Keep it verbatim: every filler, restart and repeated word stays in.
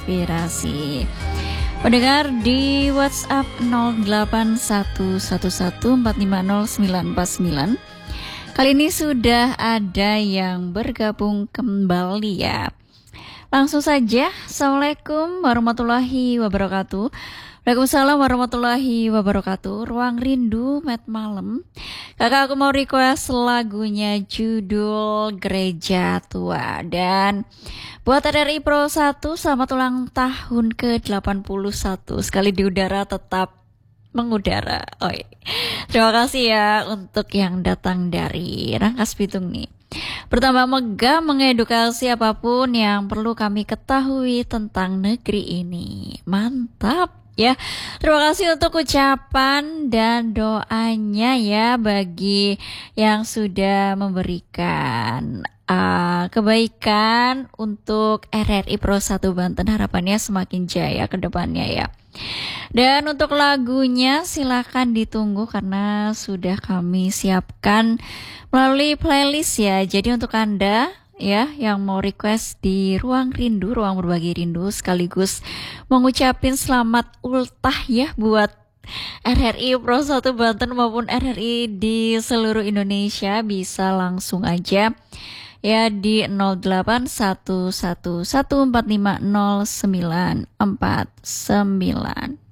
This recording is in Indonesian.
inspirasi. Pendengar di WhatsApp nol delapan satu satu satu empat lima nol sembilan empat sembilan. Kali ini sudah ada yang bergabung kembali ya. Langsung saja, Assalamualaikum warahmatullahi wabarakatuh. Waalaikumsalam warahmatullahi wabarakatuh. Ruang Rindu Mat Malam. Kakak aku mau request lagunya judul Gereja Tua. Dan buat R R I Pro satu, selamat ulang tahun ke delapan puluh satu. Sekali di udara tetap mengudara. Oh, iya. Terima kasih ya untuk yang datang dari Rangkas Bitung nih. Pertama, megah mengedukasi apapun yang perlu kami ketahui tentang negeri ini. Mantap ya. Terima kasih untuk ucapan dan doanya ya bagi yang sudah memberikan uh, kebaikan untuk R R I Pro satu Banten. Harapannya semakin jaya ke depannya ya. Dan untuk lagunya silakan ditunggu karena sudah kami siapkan melalui playlist ya. Jadi untuk Anda ya yang mau request di Ruang Rindu, Ruang Berbagi Rindu, sekaligus mengucapin selamat ultah ya buat R R I Pro satu Banten maupun R R I di seluruh Indonesia, bisa langsung aja ya di nol delapan satu satu satu empat lima nol sembilan empat sembilan.